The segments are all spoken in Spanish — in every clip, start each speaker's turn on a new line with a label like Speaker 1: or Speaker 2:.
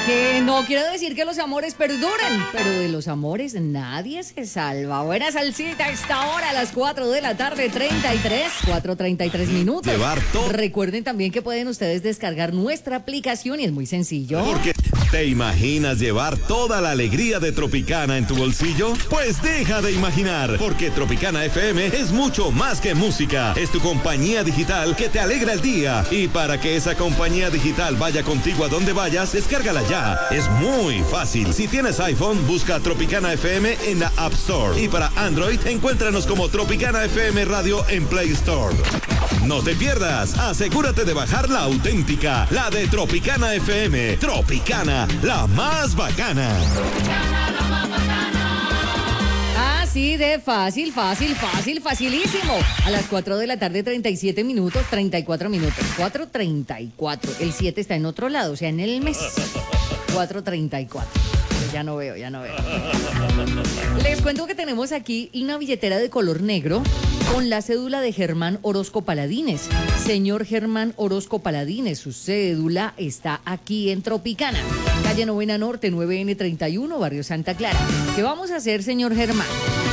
Speaker 1: Que no quiere decir que los amores perduren, pero de los amores nadie se salva. Buena salsita a esta hora, a las 4 de la tarde, 4:33 minutos.
Speaker 2: Llevar todo.
Speaker 1: Recuerden también que pueden ustedes descargar nuestra aplicación y es muy sencillo.
Speaker 2: Porque ¿te imaginas llevar toda la alegría de Tropicana en tu bolsillo? Pues deja de imaginar, porque Tropicana FM es mucho más que música. Es tu compañía digital que te alegra el día. Y para que esa compañía digital vaya contigo a donde vayas, descárgala ya. Es muy fácil. Si tienes iPhone, busca Tropicana FM en la App Store. Y para Android, encuéntranos como Tropicana FM Radio en Play Store. No te pierdas. Asegúrate de bajar la auténtica, la de Tropicana FM. Tropicana, la más bacana.
Speaker 1: Así de fácil, facilísimo. A las 4 de la tarde, 37 minutos, 34 minutos. 4:34. El 7 está en otro lado, o sea, en el mes. 4:34. Ya no veo. Les cuento que tenemos aquí una billetera de color negro con la cédula de Germán Orozco Paladines. Señor Germán Orozco Paladines, su cédula está aquí en Tropicana, calle Novena Norte, 9N31, barrio Santa Clara. ¿Qué vamos a hacer, señor Germán?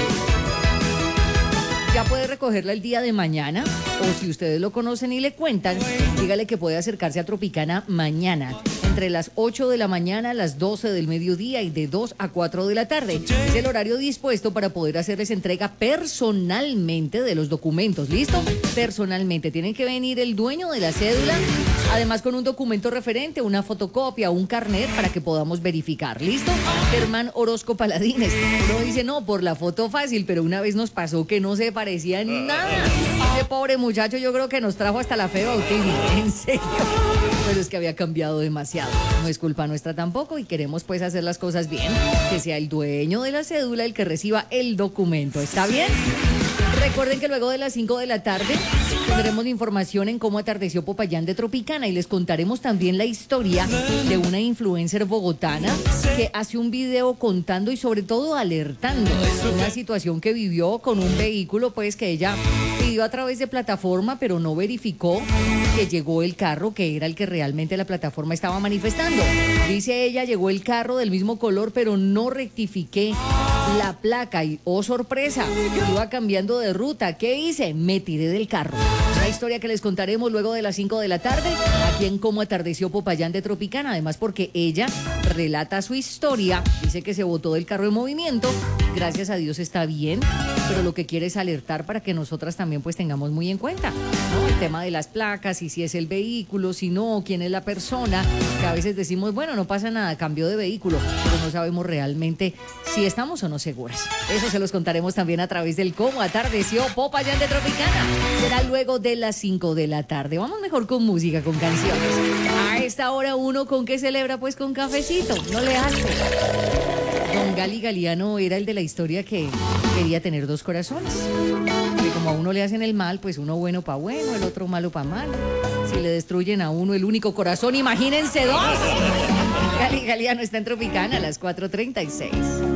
Speaker 1: Ya puede recogerla el día de mañana, o si ustedes lo conocen y le cuentan, dígale que puede acercarse a Tropicana mañana, entre las 8 de la mañana a las 12 del mediodía y de 2 a 4 de la tarde. Es el horario dispuesto para poder hacerles entrega personalmente de los documentos. ¿Listo? Personalmente. Tienen que venir el dueño de la cédula, además con un documento referente, una fotocopia, un carnet para que podamos verificar. ¿Listo? Germán Orozco Paladines. Uno dice, no, por la foto fácil, pero una vez nos pasó que no se parecía en nada. Ese pobre muchacho yo creo que nos trajo hasta la fe de bautismo. En serio. Pero es que había cambiado demasiado. No es culpa nuestra tampoco y queremos pues hacer las cosas bien. Que sea el dueño de la cédula el que reciba el documento. ¿Está bien? Recuerden que luego de las 5 de la tarde tendremos información en cómo atardeció Popayán de Tropicana y les contaremos también la historia de una influencer bogotana que hace un video contando y sobre todo alertando una situación que vivió con un vehículo pues que ella pidió a través de plataforma pero no verificó que llegó el carro que era el que realmente la plataforma estaba manifestando. Dice ella, llegó el carro del mismo color pero no rectifiqué la placa y oh sorpresa, iba cambiando de ruta. ¿Qué hice? Me tiré del carro. Una historia que les contaremos luego de las 5 de la tarde aquí en Cómo atardeció Popayán de Tropicana, además porque ella relata su historia, dice que se botó del carro en movimiento, gracias a Dios está bien, pero lo que quiere es alertar para que nosotras también pues tengamos muy en cuenta, ¿no? El tema de las placas y si es el vehículo, si no, quién es la persona, que a veces decimos, bueno, no pasa nada, cambió de vehículo, pero no sabemos realmente si estamos o no seguras. Eso se los contaremos también a través del Cómo atardeció Popayán de Tropicana. Será luego de las 5 de la tarde. Vamos mejor con música, con canciones. A esta hora uno con qué celebra, pues con cafecito, no le hace. Don Gali Galiano era el de la historia que quería tener dos corazones. Que como a uno le hacen el mal, pues uno bueno para bueno, el otro malo para malo. Si le destruyen a uno el único corazón, imagínense dos. Gali Galiano está en Tropicana a las 4:36.